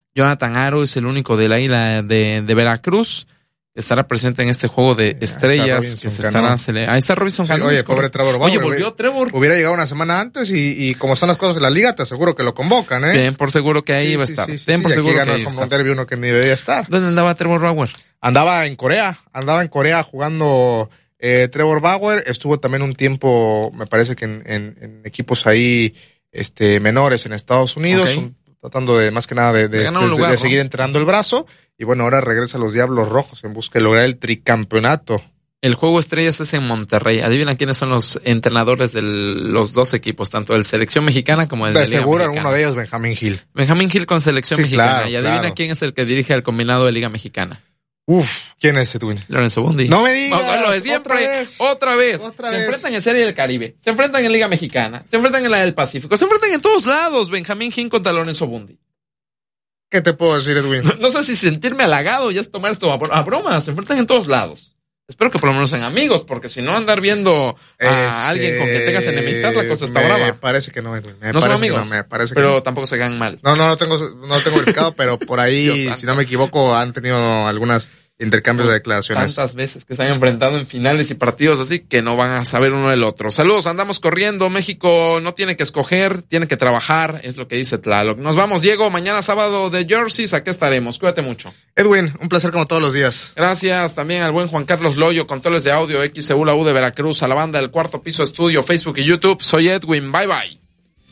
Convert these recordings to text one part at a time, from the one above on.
Jonathan Aro es el único de la isla de Veracruz. Estará presente en este juego de estrellas que se estará celebrando. Ahí está Robinson Cano. Oye, pobre Trevor Bauer. Oye, volvió Trevor. Hubiera llegado una semana antes y como están las cosas en la liga, te aseguro que lo convocan, ¿eh? Ten por seguro que ahí va a estar. Ten por seguro que ahí va a estar. Uno que ni debería estar. ¿Dónde andaba Trevor Bauer? Andaba en Corea jugando Trevor Bauer. Estuvo también un tiempo, me parece que en equipos ahí menores en Estados Unidos. Okay. Tratando de, más que nada, de seguir entrenando el brazo. Y bueno, ahora regresa a los Diablos Rojos en busca de lograr el tricampeonato. El juego estrellas es en Monterrey. Adivina quiénes son los entrenadores de los dos equipos, tanto del selección mexicana como del de Liga seguro Mexicana. Uno de ellos, Benjamín Gil. Benjamín Gil con selección mexicana. Claro, y adivina quién es el que dirige al combinado de Liga Mexicana. ¿Quién es Edwin? Lorenzo Bundy. No me digas. Lo de siempre. Otra vez. Se enfrentan en Serie del Caribe. Se enfrentan en Liga Mexicana. Se enfrentan en la del Pacífico. Se enfrentan en todos lados. Benjamín Gil contra Lorenzo Bundy. ¿Qué te puedo decir, Edwin? No sé si sentirme halagado ya es tomar esto a broma. Se enfrentan en todos lados. Espero que por lo menos sean amigos, porque si no andar viendo a alguien con que tengas enemistad, la cosa está brava. Me parece que no, Edwin. No son amigos, pero no. tampoco se caen mal. No tengo verificado, pero por ahí, si no me equivoco, han tenido algunas intercambios de declaraciones. Tantas veces que se han enfrentado en finales y partidos así que no van a saber uno del otro. Saludos, andamos corriendo. México no tiene que escoger, tiene que trabajar, es lo que dice Tlaloc. Nos vamos, Diego, mañana sábado de Jerseys, aquí estaremos. Cuídate mucho. Edwin, un placer como todos los días. Gracias también al buen Juan Carlos Loyo, controles de audio, XEU, la U de Veracruz, a la banda del Cuarto Piso Estudio, Facebook y YouTube. Soy Edwin, bye bye.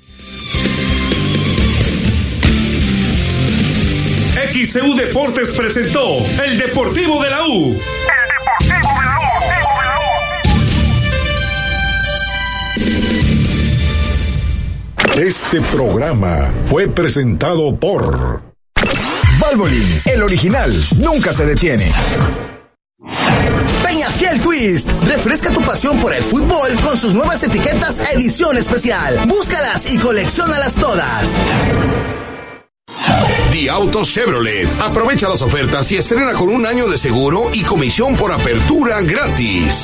XEU Deportes presentó El Deportivo de la U. Este programa fue presentado por Valvoline, el original, nunca se detiene. Peñafiel Twist, refresca tu pasión por el fútbol con sus nuevas etiquetas edición especial. Búscalas y colecciónalas todas. The Auto Chevrolet. Aprovecha las ofertas y estrena con 1 año de seguro y comisión por apertura gratis.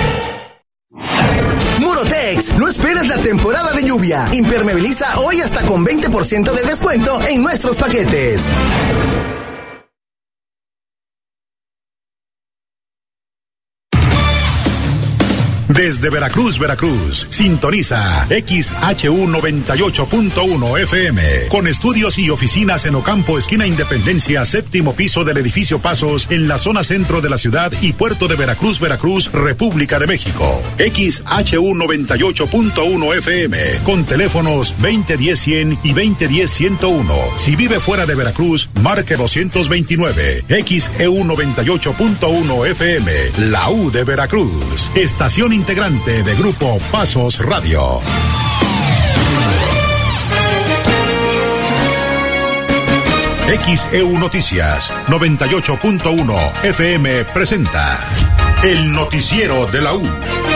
Murotex, no esperes la temporada de lluvia. Impermeabiliza hoy hasta con 20% de descuento en nuestros paquetes. Desde Veracruz, sintoniza XHU 98.1 FM, con estudios y oficinas en Ocampo, esquina Independencia, 7º piso del edificio Pasos, en la zona centro de la ciudad y puerto de Veracruz, República de México. XHU 98.1 FM, con teléfonos 2010-100 y 2010-101. Si vive fuera de Veracruz, marque 229. XEU 98.1 FM, la U de Veracruz. Estación integrante de Grupo Pasos Radio. XEU Noticias 98.1 FM presenta el noticiero de la U.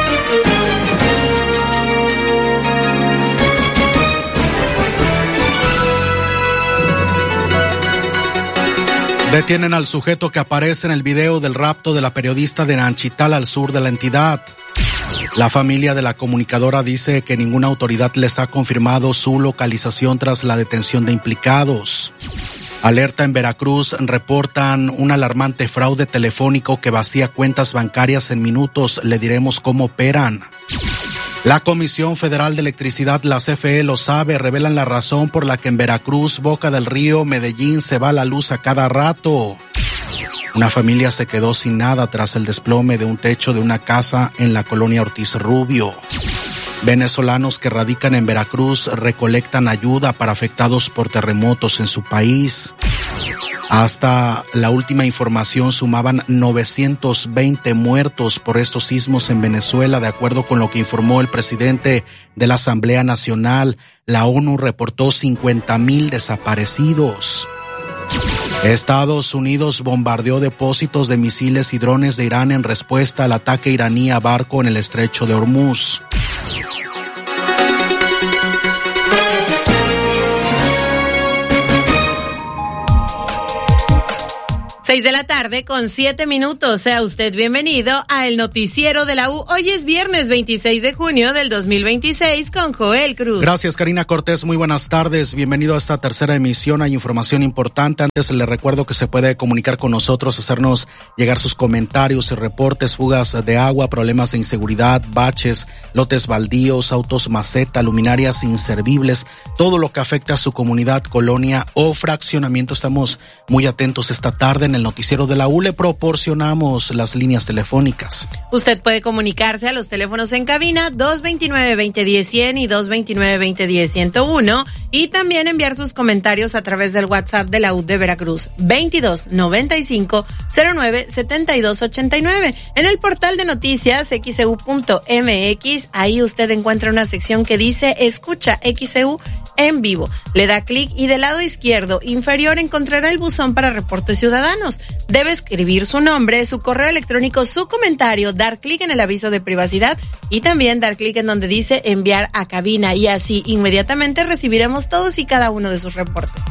Detienen al sujeto que aparece en el video del rapto de la periodista de Nanchital al sur de la entidad. La familia de la comunicadora dice que ninguna autoridad les ha confirmado su localización tras la detención de implicados. Alerta en Veracruz, reportan un alarmante fraude telefónico que vacía cuentas bancarias en minutos. Le diremos cómo operan. La Comisión Federal de Electricidad, la CFE, lo sabe, revelan la razón por la que en Veracruz, Boca del Río, Medellín se va la luz a cada rato. Una familia se quedó sin nada tras el desplome de un techo de una casa en la colonia Ortiz Rubio. Venezolanos que radican en Veracruz recolectan ayuda para afectados por terremotos en su país. Hasta la última información sumaban 920 muertos por estos sismos en Venezuela, de acuerdo con lo que informó el presidente de la Asamblea Nacional. La ONU reportó 50,000 desaparecidos. Estados Unidos bombardeó depósitos de misiles y drones de Irán en respuesta al ataque iraní a barco en el estrecho de Hormuz. 6:07 Sea usted bienvenido a el noticiero de la U. Hoy es viernes 26 de junio del 2026 con Joel Cruz. Gracias, Karina Cortés. Muy buenas tardes. Bienvenido a esta tercera emisión. Hay información importante. Antes le recuerdo que se puede comunicar con nosotros, hacernos llegar sus comentarios y reportes, fugas de agua, problemas de inseguridad, baches, lotes baldíos, autos maceta, luminarias inservibles, todo lo que afecta a su comunidad, colonia o fraccionamiento. Estamos muy atentos esta tarde. En el noticiero de la U le proporcionamos las líneas telefónicas. Usted puede comunicarse a los teléfonos en cabina 229-2010-100 y 229-2010-101 y también enviar sus comentarios a través del WhatsApp de la U de Veracruz 2295-097289. En el portal de noticias xeu.mx, ahí usted encuentra una sección que dice Escucha XEU en vivo. Le da clic y del lado izquierdo inferior encontrará el buzón para reportes ciudadanos. Debe escribir su nombre, su correo electrónico, su comentario, dar clic en el aviso de privacidad y también dar clic en donde dice enviar a cabina y así inmediatamente recibiremos todos y cada uno de sus reportes.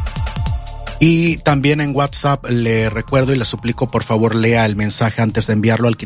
Y también en WhatsApp le recuerdo y le suplico, por favor, lea el mensaje antes de enviarlo al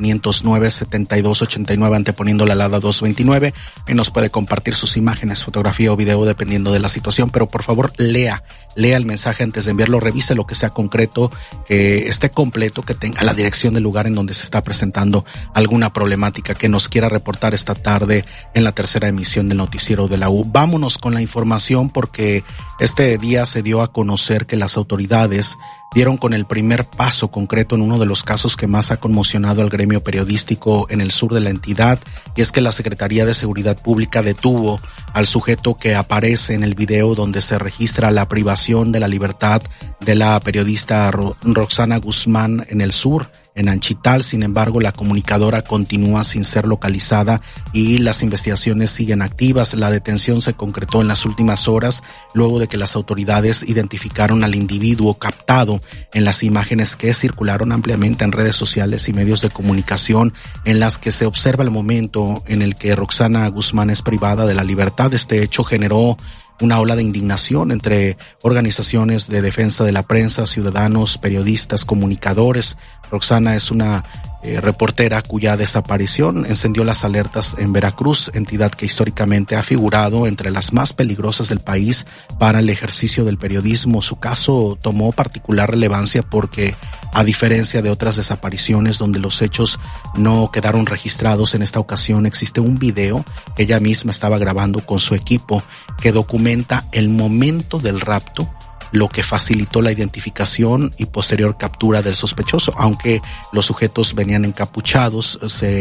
509-7289 anteponiendo la alada 229 y nos puede compartir sus imágenes, fotografía o video dependiendo de la situación, pero por favor lea el mensaje antes de enviarlo, revise lo que sea concreto, que esté completo, que tenga la dirección del lugar en donde se está presentando alguna problemática que nos quiera reportar esta tarde en la tercera emisión del noticiero de la U. Vámonos con la información porque este día se dio a conocer que las autoridades dieron con el primer paso concreto en uno de los casos que más ha conmocionado al gremio periodístico en el sur de la entidad, y es que la Secretaría de Seguridad Pública detuvo al sujeto que aparece en el video donde se registra la privación de la libertad de la periodista Roxana Guzmán en el sur, en Anchital. Sin embargo, la comunicadora continúa sin ser localizada y las investigaciones siguen activas. La detención se concretó en las últimas horas luego de que las autoridades identificaron al individuo captado en las imágenes que circularon ampliamente en redes sociales y medios de comunicación, en las que se observa el momento en el que Roxana Guzmán es privada de la libertad. Este hecho generó una ola de indignación entre organizaciones de defensa de la prensa, ciudadanos, periodistas, comunicadores. Roxana es una reportera cuya desaparición encendió las alertas en Veracruz, entidad que históricamente ha figurado entre las más peligrosas del país para el ejercicio del periodismo. Su caso tomó particular relevancia porque, a diferencia de otras desapariciones donde los hechos no quedaron registrados, en esta ocasión existe un video que ella misma estaba grabando con su equipo que documenta el momento del rapto, lo que facilitó la identificación y posterior captura del sospechoso. Aunque los sujetos venían encapuchados,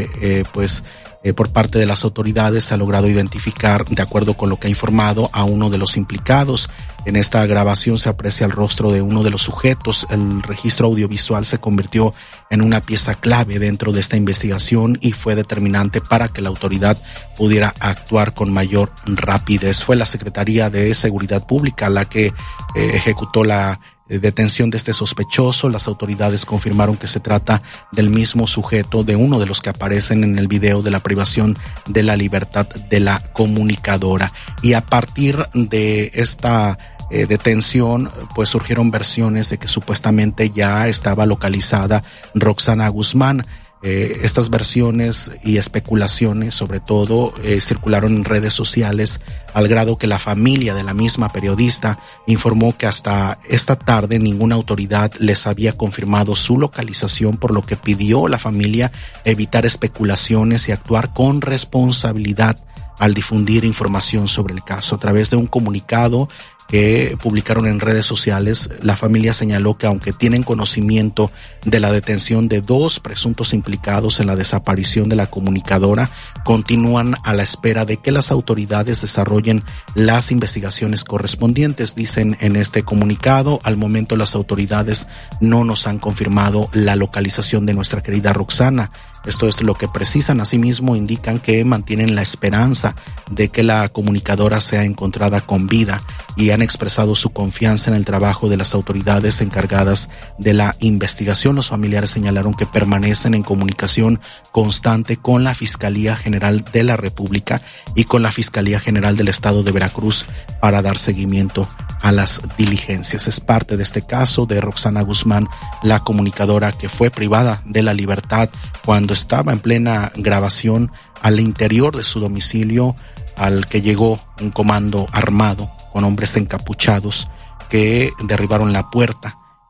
por parte de las autoridades se ha logrado identificar, de acuerdo con lo que ha informado, a uno de los implicados. En esta grabación se aprecia el rostro de uno de los sujetos. El registro audiovisual se convirtió en una pieza clave dentro de esta investigación y fue determinante para que la autoridad pudiera actuar con mayor rapidez. Fue la Secretaría de Seguridad Pública la que ejecutó la detención de este sospechoso. Las autoridades confirmaron que se trata del mismo sujeto, de uno de los que aparecen en el video de la privación de la libertad de la comunicadora. Y a partir de esta detención, pues surgieron versiones de que supuestamente ya estaba localizada Roxana Guzmán. Estas versiones y especulaciones, sobre todo, circularon en redes sociales al grado que la familia de la misma periodista informó que hasta esta tarde ninguna autoridad les había confirmado su localización, por lo que pidió la familia evitar especulaciones y actuar con responsabilidad al difundir información sobre el caso. A través de un comunicado que publicaron en redes sociales, la familia señaló que aunque tienen conocimiento de la detención de 2 presuntos implicados en la desaparición de la comunicadora, continúan a la espera de que las autoridades desarrollen las investigaciones correspondientes. Dicen en este comunicado: al momento las autoridades no nos han confirmado la localización de nuestra querida Roxana. Esto es lo que precisan. Asimismo, indican que mantienen la esperanza de que la comunicadora sea encontrada con vida y han expresado su confianza en el trabajo de las autoridades encargadas de la investigación. Los familiares señalaron que permanecen en comunicación constante con la Fiscalía General de la República y con la Fiscalía General del Estado de Veracruz para dar seguimiento a las diligencias. Es parte de este caso de Roxana Guzmán, la comunicadora que fue privada de la libertad cuando estaba en plena grabación al interior de su domicilio, al que llegó un comando armado con hombres encapuchados que derribaron la puerta